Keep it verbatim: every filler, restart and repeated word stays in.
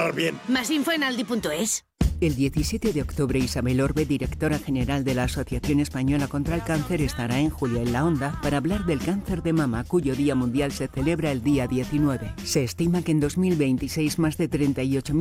parar bien. Más info en aldi punto es. El diecisiete de octubre, Isabel Orbe, directora general de la Asociación Española contra el Cáncer, estará en Julia en la Onda para hablar del cáncer de mama, cuyo Día Mundial se celebra el día diecinueve. Se estima que en dos mil veintiséis más de treinta y ocho mil